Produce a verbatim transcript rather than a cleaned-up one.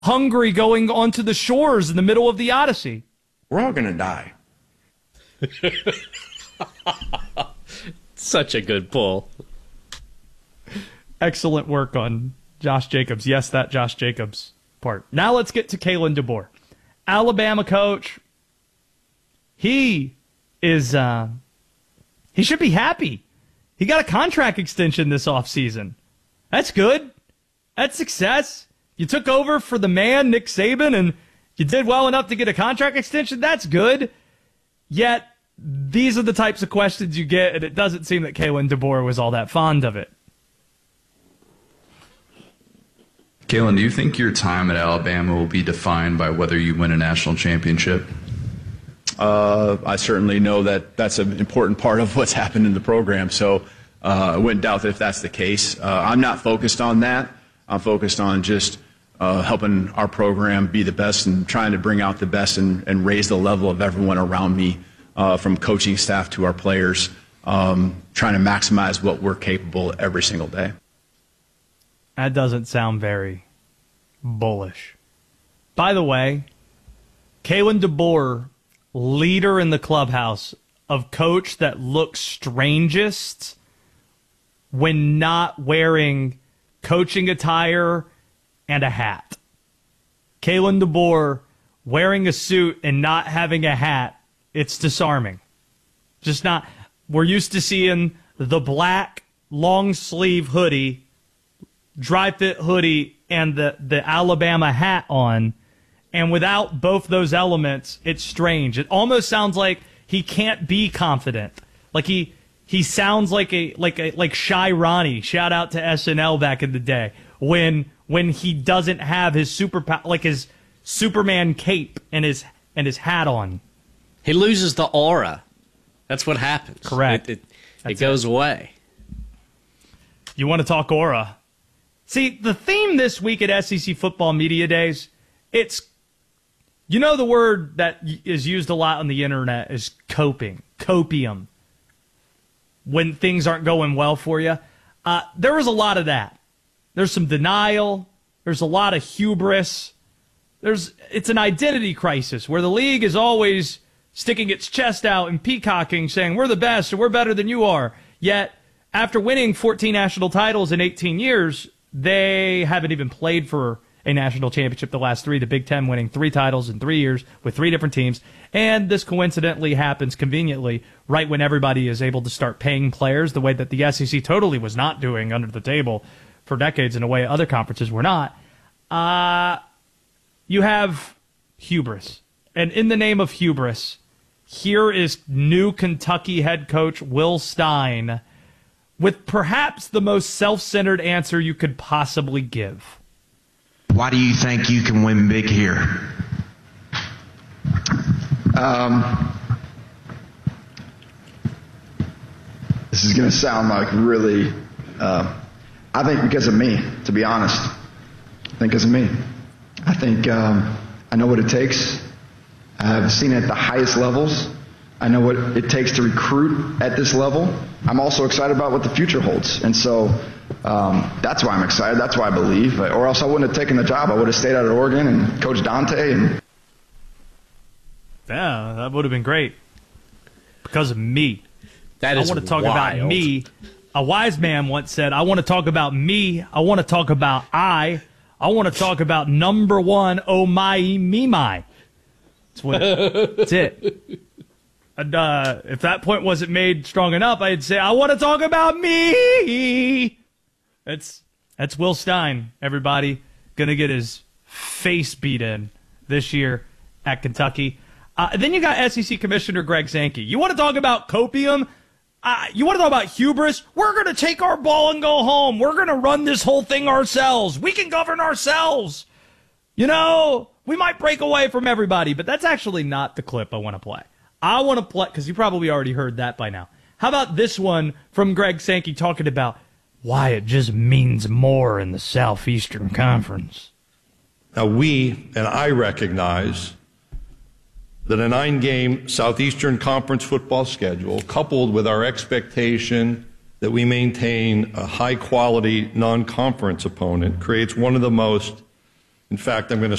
hungry going onto the shores in the middle of the Odyssey. We're all going to die. Such a good pull. Excellent work on Josh Jacobs. Yes, that Josh Jacobs part. Now let's get to Kalen DeBoer. Alabama coach. He is, uh, he should be happy. He got a contract extension this offseason. That's good. That's success. You took over for the man, Nick Saban, and you did well enough to get a contract extension. That's good. Yet, these are the types of questions you get, and it doesn't seem that Kalen DeBoer was all that fond of it. Kalen, do you think your time at Alabama will be defined by whether you win a national championship? Uh, I certainly know that that's an important part of what's happened in the program, so uh, I wouldn't doubt that if that's the case. Uh, I'm not focused on that. I'm focused on just uh, helping our program be the best and trying to bring out the best and, and raise the level of everyone around me, uh, from coaching staff to our players, um, trying to maximize what we're capable every single day. That doesn't sound very bullish. By the way, Kalen DeBoer, leader in the clubhouse of coach that looks strangest when not wearing coaching attire and a hat. Kalen DeBoer wearing a suit and not having a hat, it's disarming. Just not. We're used to seeing the black long sleeve hoodie, dry fit hoodie, and the, the Alabama hat on. And without both those elements, it's strange. It almost sounds like he can't be confident. Like he he sounds like a like a like Shy Ronnie. Shout out to S N L back in the day when when he doesn't have his super like his Superman cape and his and his hat on. He loses the aura. That's what happens. Correct. It, it, it goes it. away. You want to talk aura? See, the theme this week at S E C Football Media Days, it's, you know, the word that is used a lot on the internet is coping, copium, when things aren't going well for you. Uh, there was a lot of that. There's some denial. There's a lot of hubris. There's It's an identity crisis where the league is always sticking its chest out and peacocking, saying, we're the best and we're better than you are. Yet, after winning fourteen national titles in eighteen years, they haven't even played for a national championship the last three, the Big Ten winning three titles in three years with three different teams. And this coincidentally happens conveniently right when everybody is able to start paying players the way that the S E C totally was not doing under the table for decades in a way other conferences were not. Uh, you have hubris. And in the name of hubris, here is new Kentucky head coach Will Stein with perhaps the most self-centered answer you could possibly give. Why do you think you can win big here? Um, this is going to sound like really, uh, I think because of me, to be honest. I think because of me. I think um, I know what it takes. I've seen it at the highest levels. I know what it takes to recruit at this level. I'm also excited about what the future holds. And so um, that's why I'm excited. That's why I believe. Or else I wouldn't have taken the job. I would have stayed out of Oregon and coached Dante. And yeah, that would have been great. Because of me. That is I want to talk wild. about me. A wise man once said, I want to talk about me. I want to talk about I. I want to talk about number one, oh my, me, my. That's what. That's it. And, uh, if that point wasn't made strong enough, I'd say, I want to talk about me. That's that's Will Stein, everybody. Gonna get his face beat in this year at Kentucky. Uh, then you got S E C Commissioner Greg Sankey. You want to talk about copium? Uh, you want to talk about hubris? We're going to take our ball and go home. We're going to run this whole thing ourselves. We can govern ourselves. You know, we might break away from everybody, but that's actually not the clip I want to play. I want to play, because you probably already heard that by now. How about this one from Greg Sankey talking about why it just means more in the Southeastern Conference? Now, we and I recognize that a nine-game Southeastern Conference football schedule, coupled with our expectation that we maintain a high-quality non-conference opponent, creates one of the most In fact, I'm going to